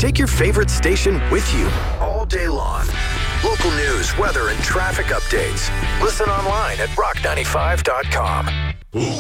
Take your favorite station with you all day long. Local news, weather, and traffic updates. Listen online at rock95.com.